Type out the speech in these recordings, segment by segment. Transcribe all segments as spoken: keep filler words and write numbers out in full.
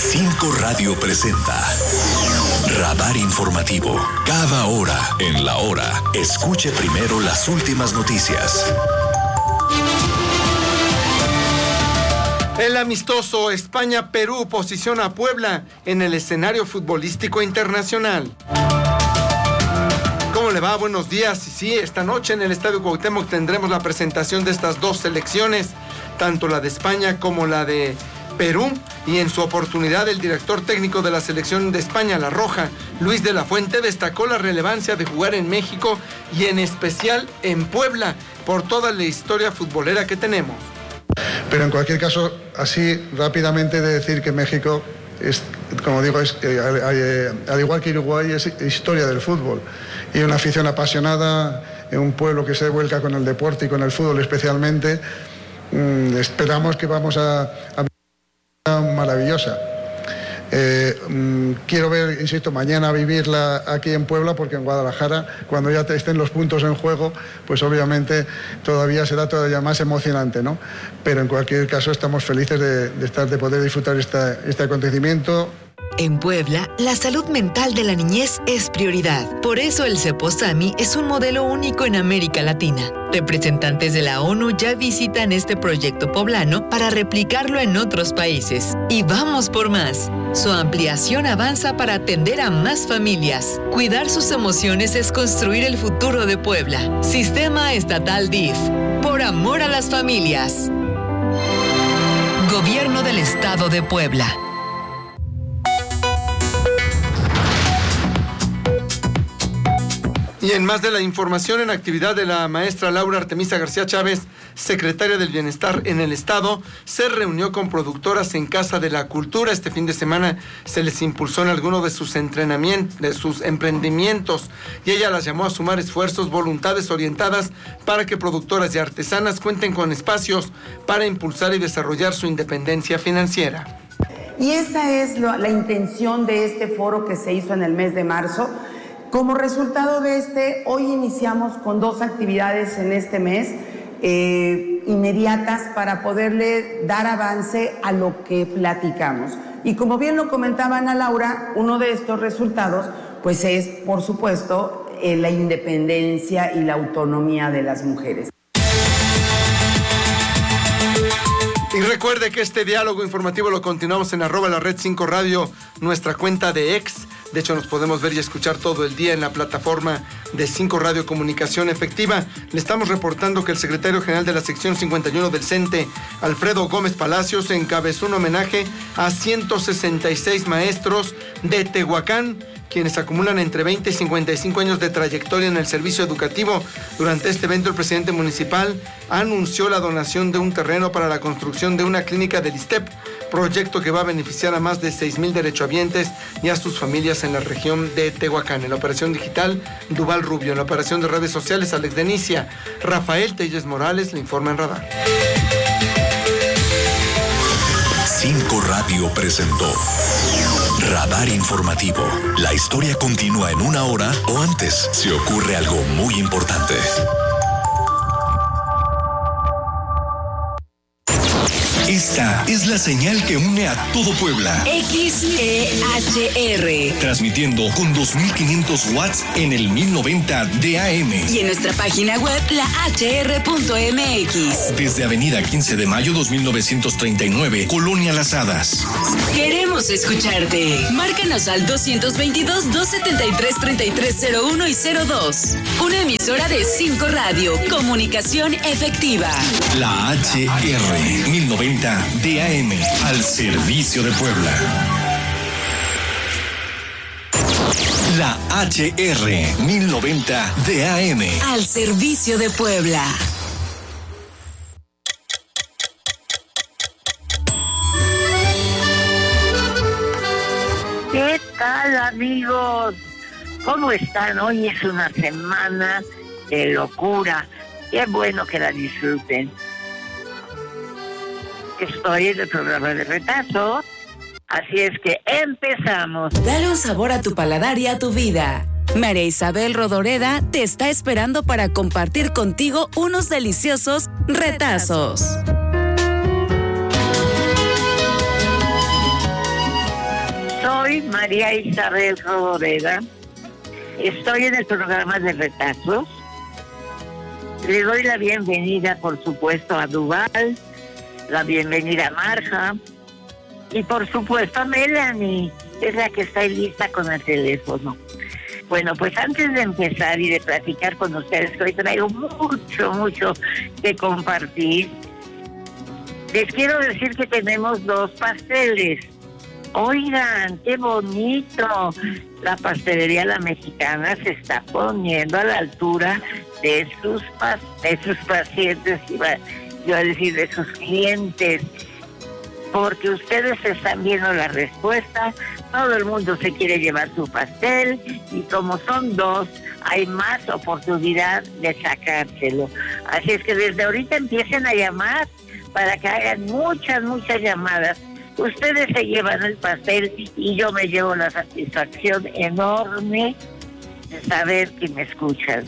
Cinco Radio presenta Radar Informativo. Cada hora en la hora, escuche primero las últimas noticias. El amistoso España-Perú posiciona a Puebla en el escenario futbolístico internacional. ¿Cómo le va? Buenos días. Y sí, esta noche en el Estadio Cuauhtémoc tendremos la presentación de estas dos selecciones, tanto la de España como la de Perú, y en su oportunidad el director técnico de la selección de España, La Roja, Luis de la Fuente, destacó la relevancia de jugar en México y en especial en Puebla por toda la historia futbolera que tenemos. Pero en cualquier caso, así rápidamente de decir que México es, como digo, es, eh, eh, al igual que Uruguay, es historia del fútbol y una afición apasionada, en un pueblo que se vuelca con el deporte y con el fútbol especialmente. Mm, esperamos que vamos a, a maravillosa. Eh, mmm, quiero ver, insisto, mañana vivirla aquí en Puebla, porque en Guadalajara, cuando ya estén los puntos en juego, pues obviamente todavía será todavía más emocionante, ¿no? Pero en cualquier caso estamos felices de, de estar, de poder disfrutar esta, este acontecimiento. En Puebla, la salud mental de la niñez es prioridad. Por eso el Ceposami es un modelo único en América Latina. Representantes de la ONU ya visitan este proyecto poblano para replicarlo en otros países. Y vamos por más. Su ampliación avanza para atender a más familias. Cuidar sus emociones es construir el futuro de Puebla. Sistema Estatal D I F. Por amor a las familias. Gobierno del Estado de Puebla. Y en más de la información, en actividad de la maestra Laura Artemisa García Chávez, secretaria del Bienestar en el Estado, se reunió con productoras en Casa de la Cultura. Este fin de semana se les impulsó en alguno de sus entrenamientos, de sus emprendimientos, y ella las llamó a sumar esfuerzos, voluntades orientadas para que productoras y artesanas cuenten con espacios para impulsar y desarrollar su independencia financiera. Y esa es lo, la intención de este foro que se hizo en el mes de marzo. Como resultado de este, hoy iniciamos con dos actividades en este mes eh, inmediatas para poderle dar avance a lo que platicamos. Y como bien lo comentaba Ana Laura, uno de estos resultados pues es, por supuesto, eh, la independencia y la autonomía de las mujeres. Y recuerde que este diálogo informativo lo continuamos en arroba la red cinco radio, nuestra cuenta de ex. De hecho, nos podemos ver y escuchar todo el día en la plataforma de cinco Radio Comunicación Efectiva. Le estamos reportando que el secretario general de la sección cincuenta y uno del CENTE, Alfredo Gómez Palacios, encabezó un homenaje a ciento sesenta y seis maestros de Tehuacán, quienes acumulan entre veinte y cincuenta y cinco años de trayectoria en el servicio educativo. Durante este evento, el presidente municipal anunció la donación de un terreno para la construcción de una clínica del ISSSTEP, proyecto que va a beneficiar a más de seis mil derechohabientes y a sus familias en la región de Tehuacán. En la operación digital, Duval Rubio. En la operación de redes sociales, Alex Denicia. Rafael Telles Morales le informa en Radar. Cinco Radio presentó Radar Informativo. La historia continúa en una hora o antes si ocurre algo muy importante. Esta es la señal que une a todo Puebla. X E H R. Transmitiendo con dos mil quinientos watts en el mil noventa de A M. Y en nuestra página web, la h r punto m x. Desde Avenida quince de mayo dos mil novecientos treinta y nueve, Colonia Las Hadas. Queremos escucharte. Márcanos al dos dos dos, dos siete tres, tres tres cero uno y cero dos. Una emisora de cinco Radio. Comunicación efectiva. La H R mil noventa de A M, al servicio de Puebla. La H R mil noventa de A M, al servicio de Puebla. ¿Qué tal, amigos? ¿Cómo están? Hoy es una semana de locura. Qué bueno que la disfruten. Estoy en el programa de Retazo, así es que empezamos. Dale un sabor a tu paladar y a tu vida. María Isabel Rodoreda te está esperando para compartir contigo unos deliciosos retazos. María Isabel Rodoreda. Estoy en el programa de Retazos. Le doy la bienvenida, por supuesto, a Duval, la bienvenida a Marja y, por supuesto, a Melanie, que es la que está lista con el teléfono. Bueno, pues antes de empezar y de platicar con ustedes, que hoy traigo mucho, mucho que compartir, les quiero decir que tenemos dos pasteles. Oigan, qué bonito. La pastelería La Mexicana se está poniendo a la altura de sus, pa- de sus pacientes, iba yo a decir de sus clientes, porque ustedes están viendo la respuesta, todo el mundo se quiere llevar su pastel y como son dos, hay más oportunidad de sacárselo. Así es que desde ahorita empiecen a llamar para que hagan muchas, muchas llamadas. Ustedes se llevan el pastel y yo me llevo la satisfacción enorme de saber que me escuchan.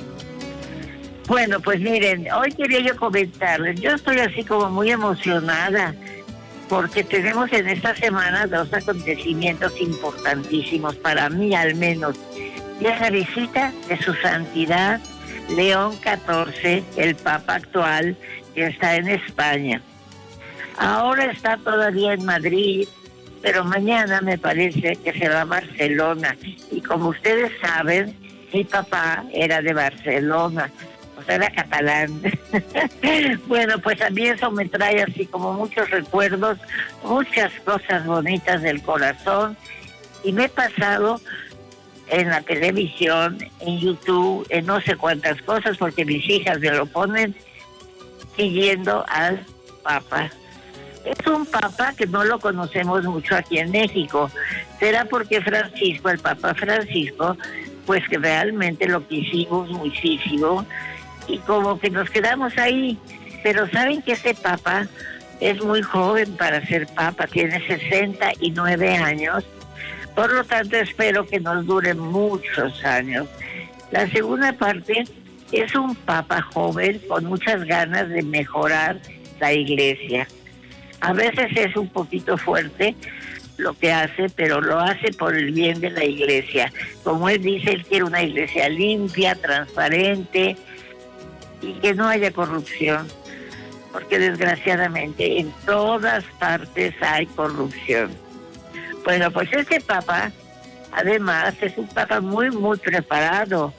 Bueno, pues miren, hoy quería yo comentarles, yo estoy así como muy emocionada porque tenemos en esta semana dos acontecimientos importantísimos, para mí al menos. Y es la visita de su santidad León catorce, el Papa actual, que está en España. Ahora está todavía en Madrid, pero mañana me parece que se va a Barcelona. Y como ustedes saben, mi papá era de Barcelona, o sea, era catalán. Bueno, pues a mí eso me trae así como muchos recuerdos, muchas cosas bonitas del corazón. Y me he pasado en la televisión, en YouTube, en no sé cuántas cosas, porque mis hijas me lo ponen, siguiendo al Papa. Es un Papa que no lo conocemos mucho aquí en México. Será porque Francisco, el Papa Francisco, pues que realmente lo quisimos muchísimo y como que nos quedamos ahí. Pero saben que este Papa es muy joven para ser Papa, tiene sesenta y nueve años. Por lo tanto, espero que nos dure muchos años. La segunda parte es un Papa joven con muchas ganas de mejorar la Iglesia. A veces es un poquito fuerte lo que hace, pero lo hace por el bien de la Iglesia. Como él dice, él quiere una Iglesia limpia, transparente y que no haya corrupción, porque desgraciadamente en todas partes hay corrupción. Bueno, pues este Papa, además, es un Papa muy, muy preparado.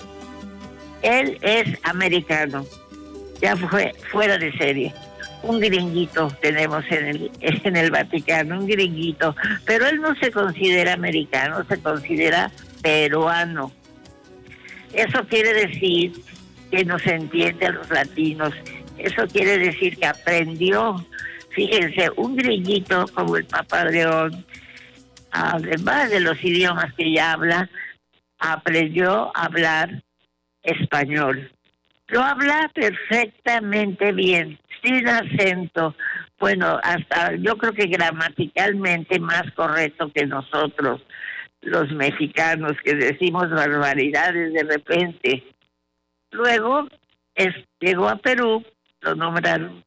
Él es americano, ya fue fuera de serie. Un gringuito tenemos en el, en el Vaticano, un gringuito, pero él no se considera americano, se considera peruano. Eso quiere decir que nos entiende a los latinos, eso quiere decir que aprendió, fíjense, un gringuito como el Papa León, además de los idiomas que ya habla, aprendió a hablar español. Lo habla perfectamente bien, sin acento. Bueno, hasta yo creo que gramaticalmente más correcto que nosotros, los mexicanos, que decimos barbaridades de repente. Luego es, llegó a Perú, lo nombraron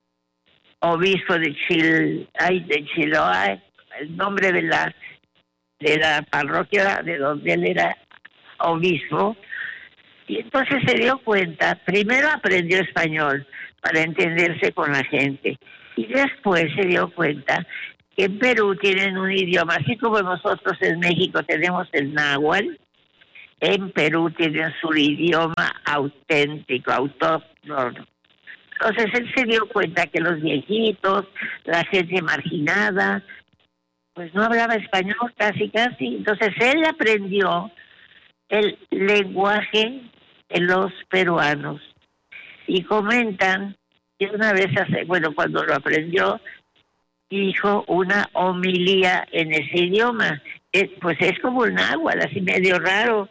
obispo de Chil, ay, de Chiloé, el nombre de la de la parroquia de donde él era obispo. Y entonces se dio cuenta, primero aprendió español para entenderse con la gente. Y después se dio cuenta que en Perú tienen un idioma, así como nosotros en México tenemos el náhuatl, en Perú tienen su idioma auténtico, autóctono. Entonces él se dio cuenta que los viejitos, la gente marginada, pues no hablaba español casi, casi. Entonces él aprendió el lenguaje de los peruanos. Y comentan que una vez, hace, bueno, cuando lo aprendió, dijo una homilía en ese idioma. Es, pues es como un náhuatl, así medio raro.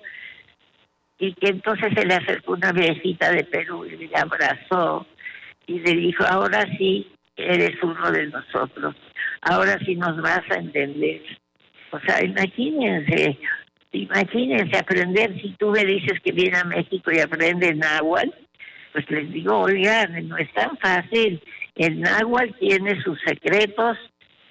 Y que entonces se le acercó una viejita de Perú y le abrazó y le dijo, ahora sí eres uno de nosotros, ahora sí nos vas a entender. O sea, imagínense, imagínense aprender, si tú me dices que viene a México y aprende náhuatl, pues les digo, oigan, no es tan fácil. El náhuatl tiene sus secretos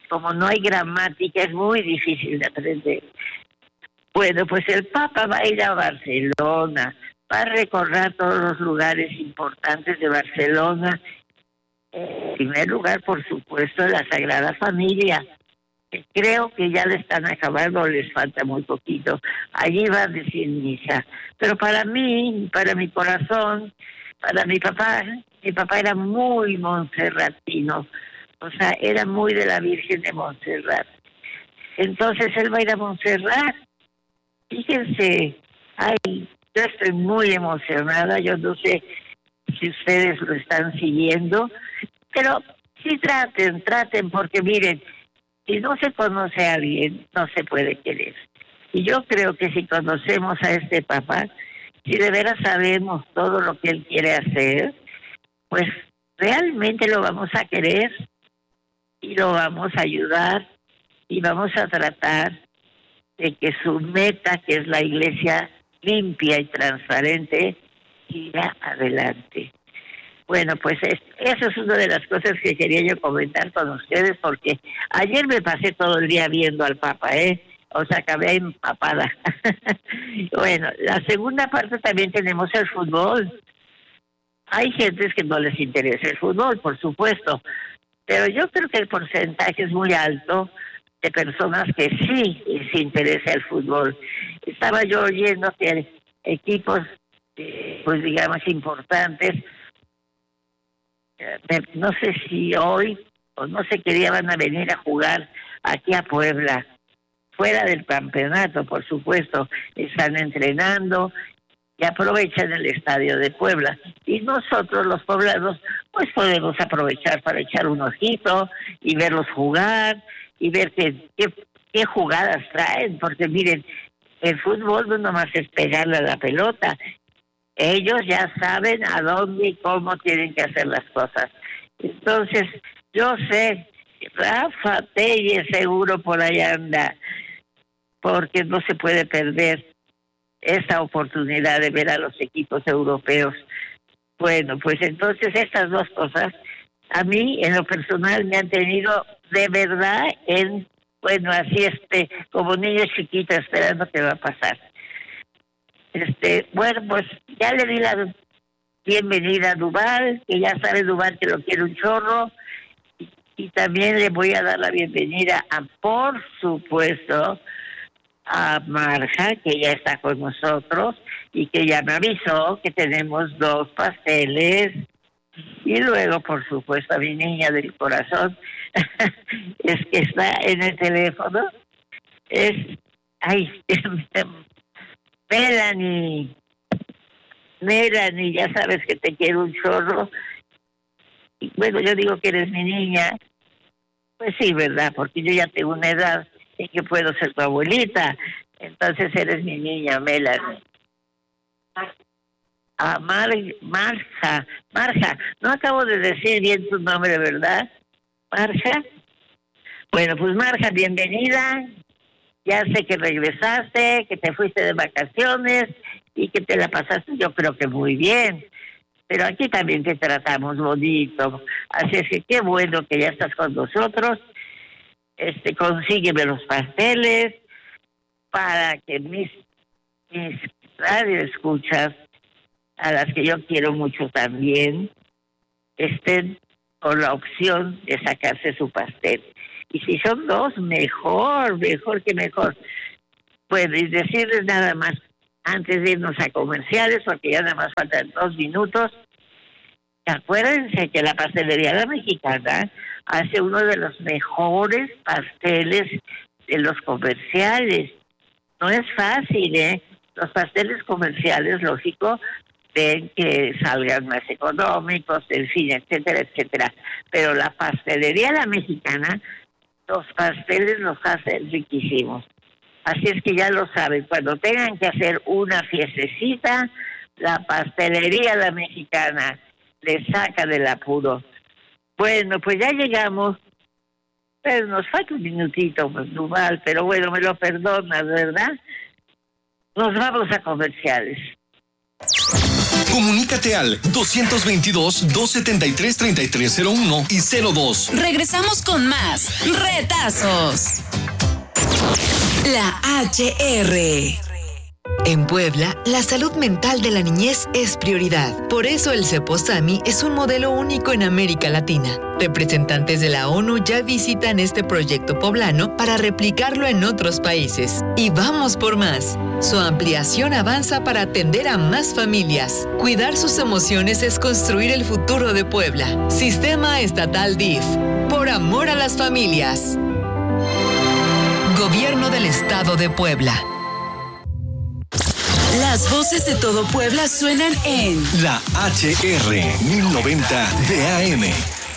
como no hay gramática, es muy difícil de aprender. Bueno, pues el Papa va a ir a Barcelona, va a recorrer todos los lugares importantes de Barcelona. En primer lugar, por supuesto, la Sagrada Familia. Creo que ya le están acabando, les falta muy poquito. Allí va a decir misa. Pero para mí, para mi corazón, para mi papá, mi papá era muy montserratino. O sea, era muy de la Virgen de Montserrat. Entonces él va a ir a Montserrat. Fíjense, ay, yo estoy muy emocionada, yo no sé si ustedes lo están siguiendo, pero sí traten, traten, porque miren, si no se conoce a alguien, no se puede querer. Y yo creo que si conocemos a este papá, si de veras sabemos todo lo que él quiere hacer, pues realmente lo vamos a querer y lo vamos a ayudar y vamos a tratar de que su meta, que es la iglesia limpia y transparente, siga adelante. Bueno, pues es, eso es una de las cosas que quería yo comentar con ustedes, porque ayer me pasé todo el día viendo al Papa, ¿eh? O sea, acabé empapada. Bueno, la segunda parte también tenemos el fútbol. Hay gentes que no les interesa el fútbol, por supuesto, pero yo creo que el porcentaje es muy alto de personas que sí les interesa el fútbol. Estaba yo oyendo que equipos, eh, pues digamos, importantes, eh, no sé si hoy o no sé qué día van a venir a jugar aquí a Puebla, fuera del campeonato, por supuesto, están entrenando y aprovechan el estadio de Puebla. Y nosotros, los poblanos, pues podemos aprovechar para echar un ojito y verlos jugar, y ver qué, qué, qué jugadas traen, porque miren, el fútbol no nomás es pegarle a la pelota, ellos ya saben a dónde y cómo tienen que hacer las cosas. Entonces, yo sé, Rafa Telles seguro por ahí anda, porque no se puede perder esa oportunidad de ver a los equipos europeos. Bueno, pues entonces estas dos cosas a mí, en lo personal, me han tenido de verdad en, bueno, así este, como niño chiquito esperando qué va a pasar. Este, bueno, pues ya le di la bienvenida a Duval, que ya sabe Duval que lo quiere un chorro, y, y también le voy a dar la bienvenida a, por supuesto, a Marja, que ya está con nosotros, y que ya me avisó que tenemos dos pasteles. Y luego, por supuesto, a mi niña del corazón, es que está en el teléfono, es, ay, Melanie, Melanie, ya sabes que te quiero un chorro. Y bueno, yo digo que eres mi niña, pues sí, ¿verdad? Porque yo ya tengo una edad en que puedo ser tu abuelita, entonces eres mi niña, Melanie. A Mar, Marja, Marja, no acabo de decir bien tu nombre, ¿verdad? Marja. Bueno, pues Marja, bienvenida. Ya sé que regresaste, que te fuiste de vacaciones y que te la pasaste, yo creo que muy bien. Pero aquí también te tratamos bonito. Así es que qué bueno que ya estás con nosotros. Este, consígueme los pasteles para que mis, mis radioescuchas, a las que yo quiero mucho también, estén con la opción de sacarse su pastel. Y si son dos, mejor, mejor que mejor. Pues y decirles nada más, antes de irnos a comerciales, porque ya nada más faltan dos minutos, acuérdense que la Pastelería La Mexicana hace uno de los mejores pasteles de los comerciales. No es fácil, ¿eh? Los pasteles comerciales, lógico, ven que salgan más económicos, en fin, etcétera, etcétera. Pero la Pastelería La Mexicana, los pasteles los hace riquísimos. Así es que ya lo saben, cuando tengan que hacer una fiestecita, la Pastelería La Mexicana les saca del apuro. Bueno, pues ya llegamos. Pero nos falta un minutito, pues, Duval, pero bueno, me lo perdonas, ¿verdad? Nos vamos a comerciales. Comunícate al dos veintidós, dos setenta y tres, treinta y tres cero uno y cero dos. Regresamos con más retazos. La H R. En Puebla, la salud mental de la niñez es prioridad. Por eso el CEPOSAMI es un modelo único en América Latina. Representantes de la ONU ya visitan este proyecto poblano para replicarlo en otros países. Y vamos por más. Su ampliación avanza para atender a más familias. Cuidar sus emociones es construir el futuro de Puebla. Sistema Estatal D I F. Por amor a las familias. Gobierno del Estado de Puebla. Las voces de todo Puebla suenan en La H R mil noventa de A M.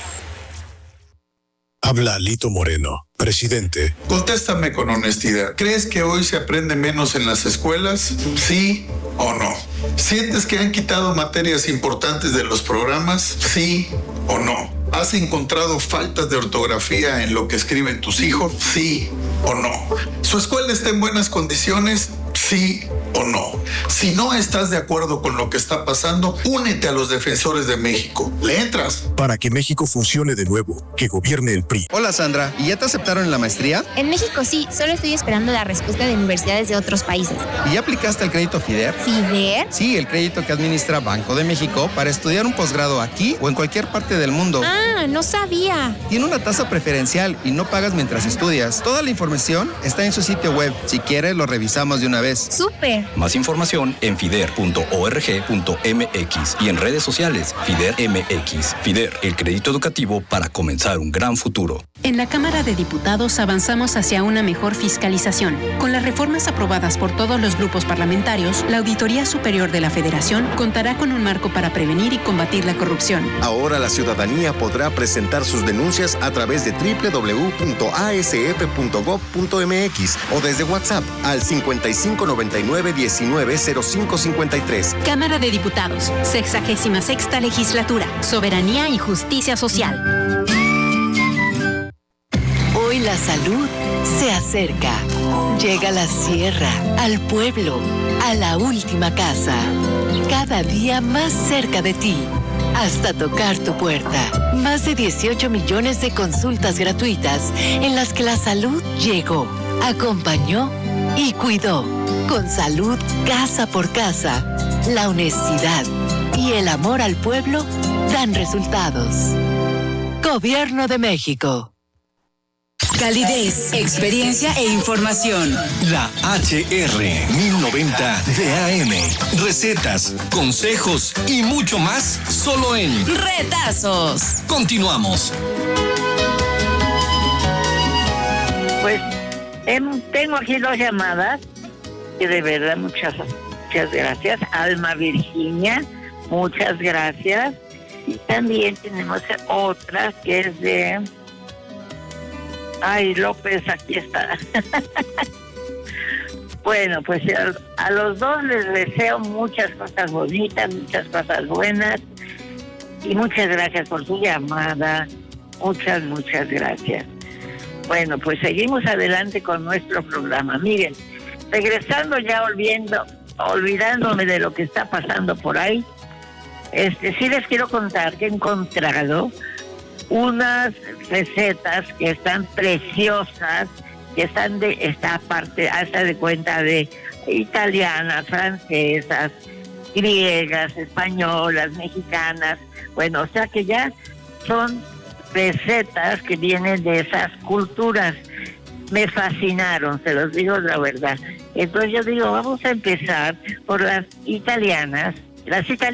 Habla Lito Moreno, presidente. Contéstame con honestidad. ¿Crees que hoy se aprende menos en las escuelas? ¿Sí o no? ¿Sientes que han quitado materias importantes de los programas? ¿Sí o no? ¿Has encontrado faltas de ortografía en lo que escriben tus hijos? ¿Sí o no? ¿Su escuela está en buenas condiciones? ¿Sí o no? Si no estás de acuerdo con lo que está pasando, únete a los defensores de México. ¿Le entras? Para que México funcione de nuevo, que gobierne el P R I. Hola Sandra, ¿y ya te aceptaron en la maestría? En México sí, solo estoy esperando la respuesta de universidades de otros países. ¿Y ya aplicaste el crédito FIDER? ¿FIDER? Sí, el crédito que administra Banco de México para estudiar un posgrado aquí o en cualquier parte del mundo. Ah, no sabía. Tiene una tasa preferencial y no pagas mientras estudias. Toda la información está en su sitio web. Si quieres, lo revisamos de una vez. ¡Súper! Más información en fider punto org punto m x y en redes sociales FIDER M X. FIDER, el crédito educativo para comenzar un gran futuro. En la Cámara de Diputados avanzamos hacia una mejor fiscalización. Con las reformas aprobadas por todos los grupos parlamentarios, la Auditoría Superior de la Federación contará con un marco para prevenir y combatir la corrupción. Ahora la ciudadanía podrá presentar sus denuncias a través de doble u doble u doble u punto a s f punto gob punto m x o desde WhatsApp al cincuenta y cinco noventa y nueve diecinueve cero cinco cincuenta y tres. Cámara de Diputados, sexagésima sexta legislatura, soberanía y justicia social. Hoy la salud se acerca. Llega a la sierra, al pueblo, a la última casa. Cada día más cerca de ti, hasta tocar tu puerta. Más de dieciocho millones de consultas gratuitas en las que la salud llegó, acompañó y cuidó. Con salud casa por casa, la honestidad y el amor al pueblo dan resultados. Gobierno de México. Calidez, experiencia e información. La H R mil noventa de A M. Recetas, consejos y mucho más solo en Retazos. Continuamos. Pues em, tengo aquí dos llamadas que de verdad muchas, muchas gracias. Alma Virginia, muchas gracias. Y también tenemos otra que es de... Ay, López, aquí está. Bueno, pues a, a los dos les deseo muchas cosas bonitas, muchas cosas buenas. Y muchas gracias por su llamada. Muchas, muchas gracias. Bueno, pues seguimos adelante con nuestro programa. Miren, regresando ya olvidando, olvidándome de lo que está pasando por ahí, este sí les quiero contar que he encontrado unas recetas que están preciosas, que están de esta parte, hasta de cuenta de italianas, francesas, griegas, españolas, mexicanas. Bueno, o sea que ya son recetas que vienen de esas culturas. Me fascinaron, se los digo la verdad. Entonces yo digo, vamos a empezar por las italianas. Las italianas